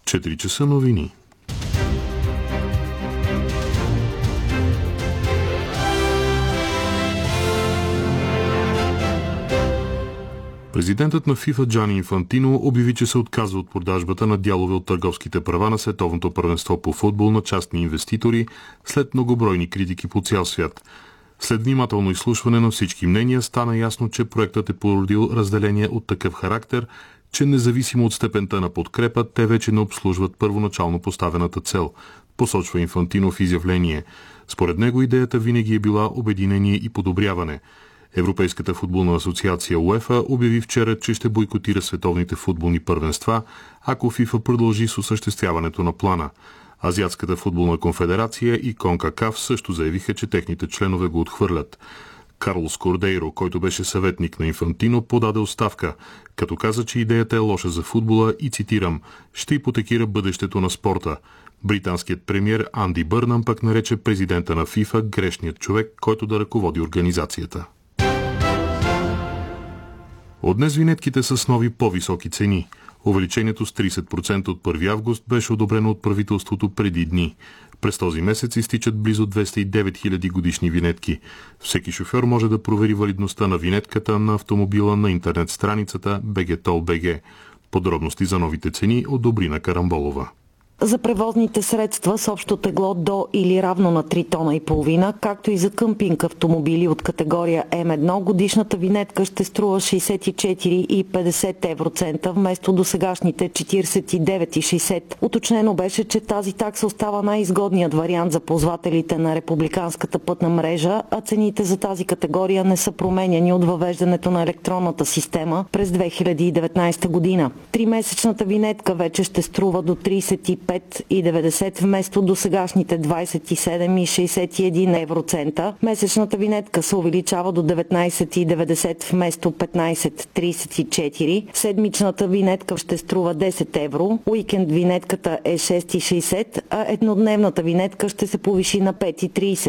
4 часа новини. Президентът на ФИФА Джани Инфантино обяви, че се отказва от продажбата на дялове от търговските права на световното първенство по футбол на частни инвеститори след многобройни критики по цял свят. След внимателно изслушване на всички мнения стана ясно, че проектът е породил разделение от такъв характер, че независимо от степента на подкрепа, те вече не обслужват първоначално поставената цел, посочва Инфантино в изявление. Според него идеята винаги е била обединение и подобряване. Европейската футболна асоциация УЕФА обяви вчера, че ще бойкотира световните футболни първенства, ако ФИФА продължи с осъществяването на плана. Азиатската футболна конфедерация и КОНКАКАФ също заявиха, че техните членове го отхвърлят. Карлос Кордейро, който беше съветник на Инфантино, подаде оставка, като каза, че идеята е лоша за футбола и, цитирам, ще ипотекира бъдещето на спорта. Британският премиер Анди Бърнам пък нарече президента на ФИФА грешният човек, който да ръководи организацията. От днес винетките са с нови по-високи цени. Увеличението с 30% от 1 август беше одобрено от правителството преди дни. През този месец изтичат близо 209 000 годишни винетки. Всеки шофьор може да провери валидността на винетката на автомобила на интернет страницата BGTOL.BG. Подробности за новите цени от Добрина Карамболова. За превозните средства с общо тегло до или равно на 3 тона и половина, както и за къмпинг автомобили от категория М1, годишната винетка ще струва 64,50 евроцента вместо досегашните 49,60. Уточнено беше, че тази такса остава най-изгодният вариант за ползвателите на републиканската пътна мрежа, а цените за тази категория не са променяни от въвеждането на електронната система през 2019 година. Тримесечната винетка вече ще струва до 35,90 вместо до сегашните 27,61 евроцента. Месечната винетка се увеличава до 19,90 вместо 15,34. Седмичната винетка ще струва 10 евро. Уикенд винетката е 6,60, а еднодневната винетка ще се повиши на 5,30.